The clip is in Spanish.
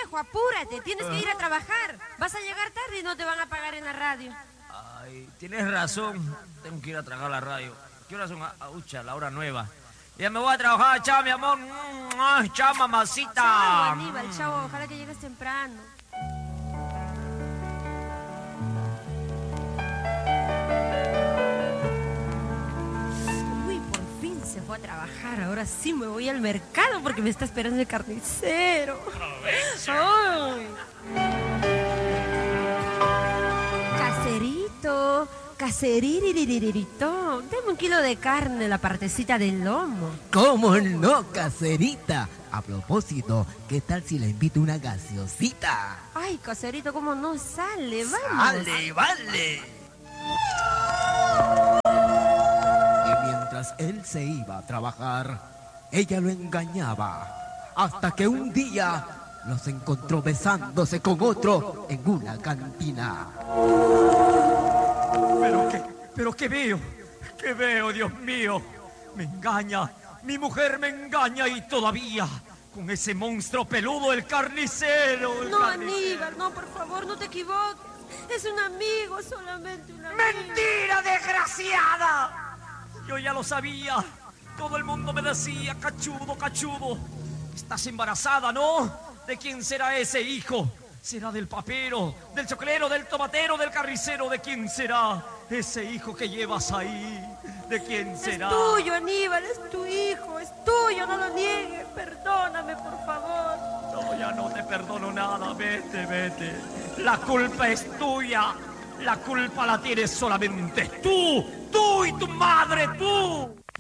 viejo, apúrate, tienes que ir a trabajar. Vas a llegar tarde y no te van a pagar en la radio. Ay, tienes razón. Tengo que ir a trabajar a la radio. ¿Qué horas son? Ucha, la hora nueva. Ya me voy a trabajar, chao, mi amor. Chao, mamacita. Chao, Aníbal, chao. Ojalá que llegues temprano. Uy, por fin se fue a trabajar. Ahora sí me voy al mercado porque me está esperando el carnicero. ¡Ay! Caserito, caseriririririto, dame 1 kilo de carne, la partecita del lomo. ¿Cómo no, caserita? A propósito, ¿qué tal si le invito una gaseosita? Ay, caserito, ¿cómo no sale? Vamos. ¡Vale, vale! Y mientras él se iba a trabajar, ella lo engañaba. Hasta que un día los encontró besándose con otro en una cantina. ¿Pero qué veo? ¿Qué veo, Dios mío? Me engaña, mi mujer me engaña y todavía con ese monstruo peludo, el carnicero. No, Aníbal, no, por favor, no te equivoques. Es un amigo, solamente un amigo. ¡Mentira, desgraciada! Yo ya lo sabía. Todo el mundo me decía, cachudo, cachudo. Estás embarazada, ¿no? ¿De quién será ese hijo? ¿Será del papero, del choclero, del tomatero, del carnicero? ¿De quién será ese hijo que llevas ahí? ¿De quién será? Es tuyo, Aníbal, es tu hijo, es tuyo, no lo niegues. Perdóname, por favor. No, ya no te perdono nada, vete, vete. La culpa es tuya. La culpa la tienes solamente tú y tu madre, tú.